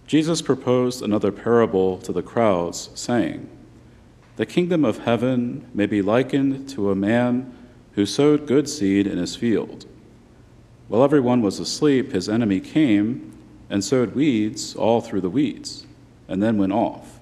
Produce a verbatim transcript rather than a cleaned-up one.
Jesus proposed another parable to the crowds, saying, "The kingdom of heaven may be likened to a man who sowed good seed in his field. While everyone was asleep, his enemy came and sowed weeds all through the weeds, and then went off.